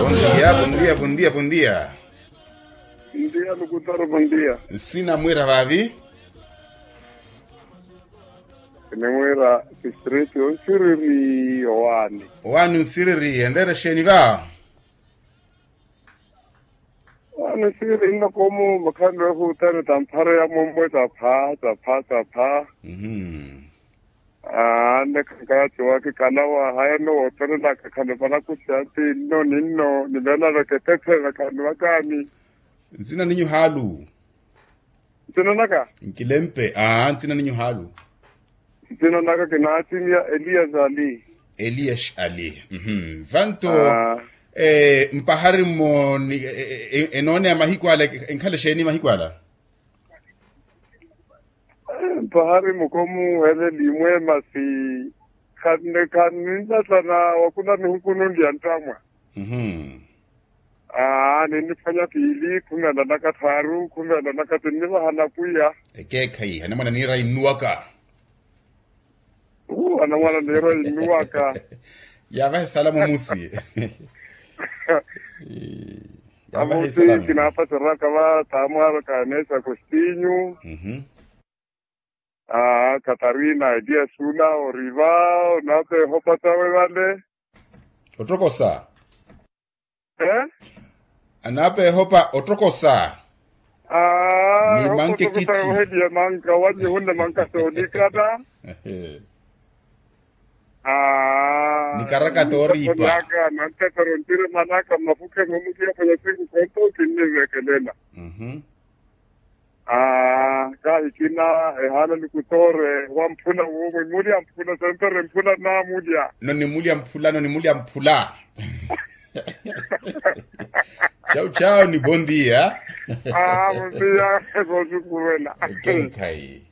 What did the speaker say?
Bom dia. Bom dia, locutor, bom dia. Sina mwera vavi? Mwera district Siriri Owani. Owani Siriri, endere sheni va? Owani Siriri ina komu makando ya hutani tampare ya mumwe tapha. Ane kakati waki kanawa haya no otoro na kakano pana kusianti nino nivela na ketete na kanu wakani. Nsina ninyu halu. Nsina naka? Nkilempe, nsina ninyu halu. Nsina naka kinaatimia Elias Ali. Vanto, mpahari mo, enone ya mahikwala, enkale sheni mahikwala? Mpahari mukomu hele limwe masi, kaninja sana wakuna mihukunu ndiantamwa. Ninifanya pili, kumbe ananaka taru, kumbe ananaka tuniva hanapuya. Kai, hanamana nira inuaka. Hanamana nira inuaka. Yavahe salamu musi. Amusi, kinapa saraka wa tamuara kanesa Costinho. Katarina, Edia Sula, Oriva, nape hopatawe wale. Otrokosa. Anape hopa otrokosa. Ni manke titi. Hedi ya manka, wani hunde manka sonikada. Ni karaka toripa. Manaka, nante tarontire manaka, mafuke mumukia kwenye siku konto, kini wekelela. Ikina hala nikutore wampula uwe muli ampula sentore mpula na mulia. No ni muli ampula. Ciao, ni bom dia. Bom dia, gozu kuwela. Kai.